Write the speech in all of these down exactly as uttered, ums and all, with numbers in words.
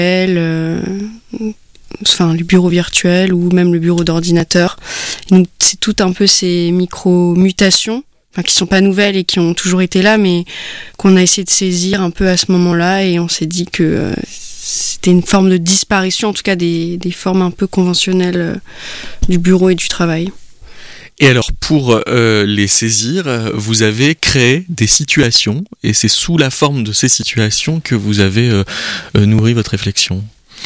euh, enfin le bureau virtuel ou même le bureau d'ordinateur. Donc c'est tout un peu ces micro-mutations, enfin qui sont pas nouvelles et qui ont toujours été là, mais qu'on a essayé de saisir un peu à ce moment-là, et on s'est dit que euh, c'était une forme de disparition, en tout cas des, des formes un peu conventionnelles euh, du bureau et du travail. Et alors, pour euh, les saisir, vous avez créé des situations, et c'est sous la forme de ces situations que vous avez euh, euh, nourri votre réflexion.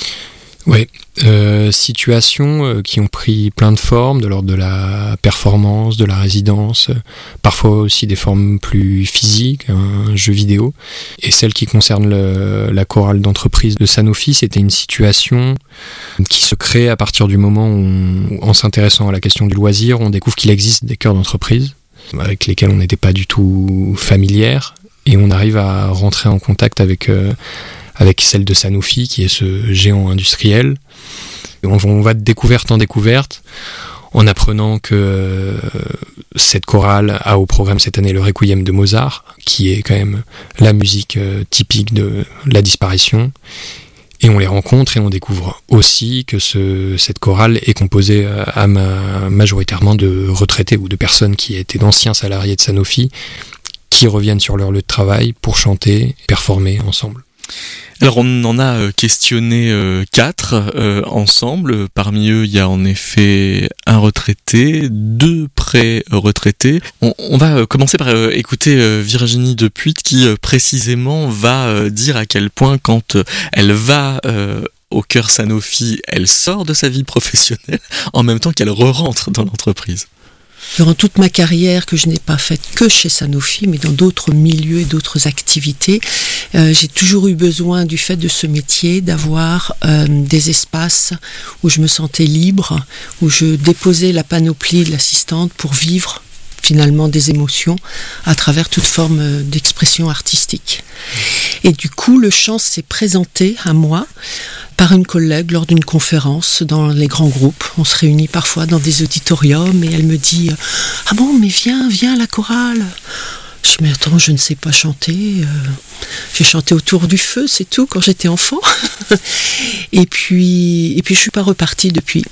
Oui, euh, situations euh, qui ont pris plein de formes, de l'ordre de la performance, de la résidence, euh, parfois aussi des formes plus physiques, un jeu vidéo. Et celle qui concerne le, la chorale d'entreprise de Sanofi, c'était une situation qui se crée à partir du moment où, en s'intéressant à la question du loisir, on découvre qu'il existe des chœurs d'entreprise avec lesquels on n'était pas du tout familière, et on arrive à rentrer en contact avec... Euh, avec celle de Sanofi, qui est ce géant industriel. On, on va de découverte en découverte, en apprenant que euh, cette chorale a au programme cette année le Requiem de Mozart, qui est quand même la musique euh, typique de la disparition. Et on les rencontre et on découvre aussi que ce, cette chorale est composée à, à ma, majoritairement de retraités ou de personnes qui étaient d'anciens salariés de Sanofi, qui reviennent sur leur lieu de travail pour chanter, performer ensemble. Alors on en a questionné euh, quatre euh, ensemble. Parmi eux, il y a en effet un retraité, deux pré-retraités. On, on va commencer par euh, écouter euh, Virginie Depuit qui euh, précisément va euh, dire à quel point quand euh, elle va euh, au cœur Sanofi, elle sort de sa vie professionnelle en même temps qu'elle re-rentre dans l'entreprise. Durant toute ma carrière, que je n'ai pas faite que chez Sanofi, mais dans d'autres milieux et d'autres activités, euh, j'ai toujours eu besoin du fait de ce métier d'avoir euh, des espaces où je me sentais libre, où je déposais la panoplie de l'assistante pour vivre finalement des émotions à travers toute forme d'expression artistique. Et du coup, le chant s'est présenté à moi par une collègue lors d'une conférence dans les grands groupes. On se réunit parfois dans des auditoriums et elle me dit « Ah bon, mais viens, viens à la chorale !» Je dis « Mais attends, je ne sais pas chanter. Euh, j'ai chanté autour du feu, c'est tout, quand j'étais enfant. » Et puis, et puis je ne suis pas repartie depuis.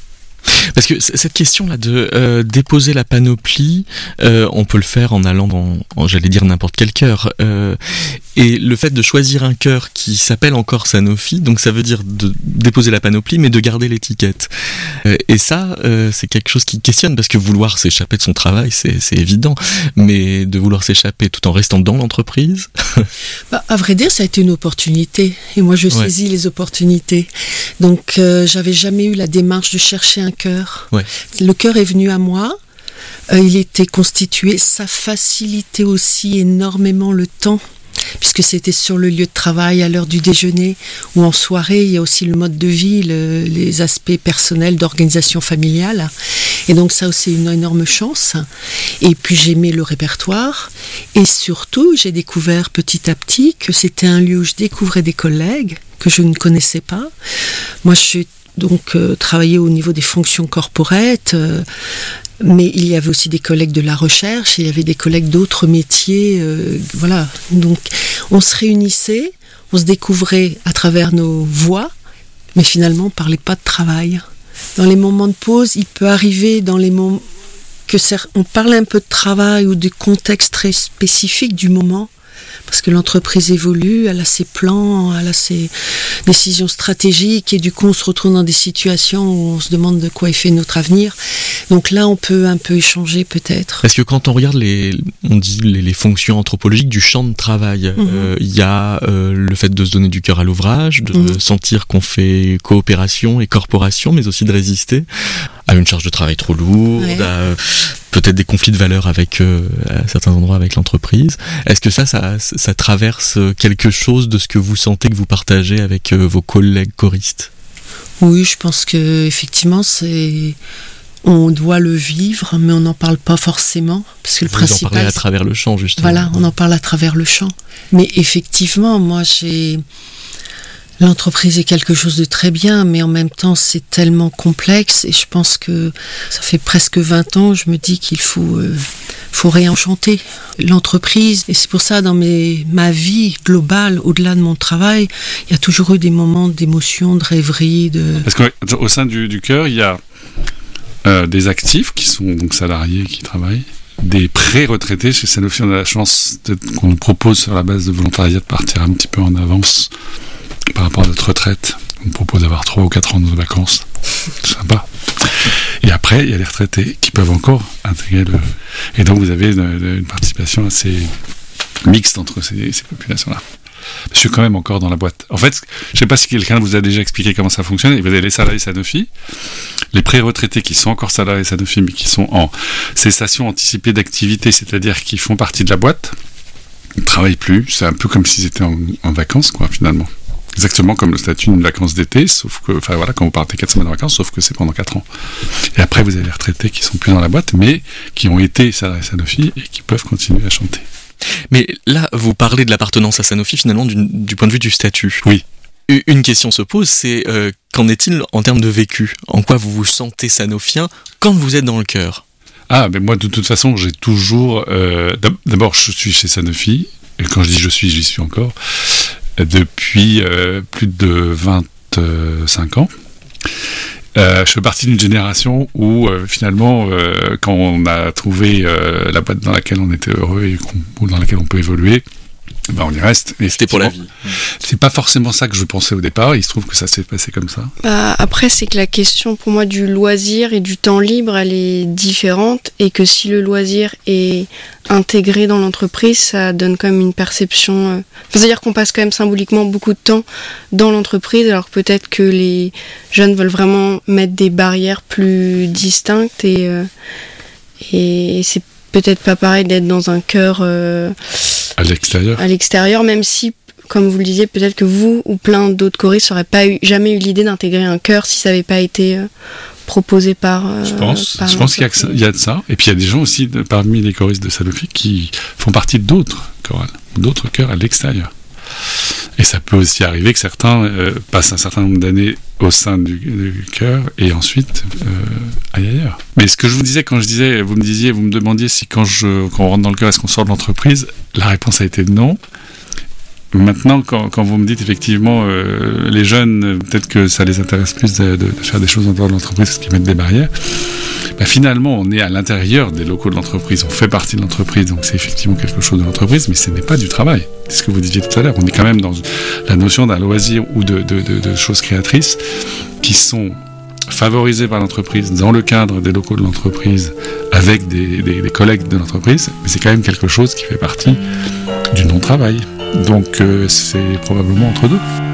Parce que cette question-là de euh, déposer la panoplie, euh, on peut le faire en allant dans, en, j'allais dire n'importe quel chœur. Euh, et le fait de choisir un chœur qui s'appelle encore Sanofi, donc ça veut dire de déposer la panoplie, mais de garder l'étiquette. Euh, et ça, euh, c'est quelque chose qui questionne, parce que vouloir s'échapper de son travail, c'est, c'est évident. Mais de vouloir s'échapper tout en restant dans l'entreprise... bah, à vrai dire, ça a été une opportunité. Et moi, je ouais. saisis les opportunités. Donc, euh, j'avais jamais eu la démarche de chercher un chœur. Ouais. Le chœur est venu à moi. Euh, il était constitué. Ça facilitait aussi énormément le temps, puisque c'était sur le lieu de travail, à l'heure du déjeuner, ou en soirée. Il y a aussi le mode de vie, le, les aspects personnels d'organisation familiale. Et donc ça aussi, une énorme chance. Et puis j'aimais le répertoire. Et surtout, j'ai découvert petit à petit que c'était un lieu où je découvrais des collègues que je ne connaissais pas. Moi, je suis donc euh, travaillé au niveau des fonctions corporates, euh, mais il y avait aussi des collègues de la recherche, il y avait des collègues d'autres métiers, euh, voilà. Donc on se réunissait, on se découvrait à travers nos voix, mais finalement on ne parlait pas de travail. Dans les moments de pause, il peut arriver dans les moments que on parle un peu de travail ou du contexte très spécifique du moment, parce que l'entreprise évolue, elle a ses plans, elle a ses décisions stratégiques, et du coup on se retrouve dans des situations où on se demande de quoi est fait notre avenir. Donc là on peut un peu échanger peut-être. Parce que quand on regarde les, on dit les, les fonctions anthropologiques du champ de travail, il mmh. euh, y a euh, le fait de se donner du cœur à l'ouvrage, de mmh. sentir qu'on fait coopération et corporation, mais aussi de résister à une charge de travail trop lourde, ouais. à peut-être des conflits de valeurs avec euh, à certains endroits avec l'entreprise. Est-ce que ça, ça, ça traverse quelque chose de ce que vous sentez que vous partagez avec euh, vos collègues choristes ? Oui, je pense que effectivement, c'est on doit le vivre, mais on n'en parle pas forcément, parce que le vous principal. en parlez à travers le chant, justement. Voilà, on en parle à travers le chant. Mais effectivement, moi, j'ai L'entreprise est quelque chose de très bien, mais en même temps, c'est tellement complexe. Et je pense que ça fait presque vingt ans, je me dis qu'il faut, euh, faut réenchanter l'entreprise. Et c'est pour ça, dans mes, ma vie globale, au-delà de mon travail, il y a toujours eu des moments d'émotion, de rêverie. De... Parce qu'au sein du, du cœur, il y a euh, des actifs qui sont donc salariés, qui travaillent, des pré-retraités. Chez Sanofi, on a la chance qu'on nous propose sur la base de volontariat de partir un petit peu en avance par rapport à notre retraite. On nous propose d'avoir trois ou quatre ans de vacances. C'est sympa. Et après, il y a les retraités qui peuvent encore intégrer le... Et donc, vous avez une, une participation assez mixte entre ces, ces populations-là. Je suis quand même encore dans la boîte. En fait, je ne sais pas si quelqu'un vous a déjà expliqué comment ça fonctionne. Vous avez les salariés Sanofi, les pré-retraités qui sont encore salariés Sanofi, mais qui sont en cessation anticipée d'activité, c'est-à-dire qui font partie de la boîte. Ils ne travaillent plus. C'est un peu comme s'ils étaient en, en vacances, quoi, finalement. Exactement comme le statut d'une vacance d'été, sauf que, enfin voilà, quand vous partez quatre semaines en vacances, sauf que c'est pendant quatre ans. Et après, vous avez les retraités qui sont plus dans la boîte, mais qui ont été salariés Sanofi et qui peuvent continuer à chanter. Mais là, vous parlez de l'appartenance à Sanofi, finalement, du, du point de vue du statut. Oui. Une question se pose, c'est euh, qu'en est-il en termes de vécu ? En quoi vous vous sentez sanofien quand vous êtes dans le cœur ? Ah, mais moi, de toute façon, j'ai toujours... Euh, d'abord, je suis chez Sanofi, et quand je dis je suis, j'y suis encore, depuis euh, plus de vingt-cinq ans. Euh, je fais partie d'une génération où euh, finalement, euh, quand on a trouvé euh, la boîte dans laquelle on était heureux et ou dans laquelle on peut évoluer, ben on y reste. Et c'était pour la vie. C'est pas forcément ça que je pensais au départ. Il se trouve que ça s'est passé comme ça. Bah, après, c'est que la question pour moi du loisir et du temps libre, elle est différente, et que si le loisir est intégré dans l'entreprise, ça donne quand même une perception. Euh... Enfin, c'est-à-dire qu'on passe quand même symboliquement beaucoup de temps dans l'entreprise, alors peut-être que les jeunes veulent vraiment mettre des barrières plus distinctes, et euh... et c'est peut-être pas pareil d'être dans un cœur. Euh... À l'extérieur. À l'extérieur, même si, comme vous le disiez, peut-être que vous ou plein d'autres choristes n'auraient pas eu, jamais eu l'idée d'intégrer un chœur si ça n'avait pas été euh, proposé par. Euh, je pense, par je pense qu'il y a, que ça, il y a de ça. Et puis il y a des gens aussi de, parmi les choristes de Sanofi qui font partie d'autres chorales, d'autres chœurs à l'extérieur. Et ça peut aussi arriver que certains euh, passent un certain nombre d'années au sein du, du chœur et ensuite euh, aillent ailleurs. Mais ce que je vous disais quand je disais, vous me disiez, vous me demandiez si quand, je, quand on rentre dans le chœur, est-ce qu'on sort de l'entreprise ? La réponse a été non. Maintenant, quand, quand vous me dites effectivement, euh, les jeunes, peut-être que ça les intéresse plus de, de, de faire des choses en dehors de l'entreprise parce qu'ils mettent des barrières. Bah finalement, on est à l'intérieur des locaux de l'entreprise, on fait partie de l'entreprise, donc c'est effectivement quelque chose de l'entreprise, mais ce n'est pas du travail. C'est ce que vous disiez tout à l'heure. On est quand même dans la notion d'un loisir ou de, de, de, de choses créatrices qui sont favorisées par l'entreprise dans le cadre des locaux de l'entreprise avec des, des, des collègues de l'entreprise, mais c'est quand même quelque chose qui fait partie du non-travail. Donc euh, c'est probablement entre deux.